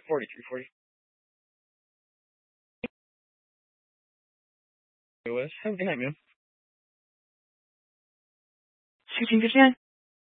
4340. Have a good night, man. 事情就这样。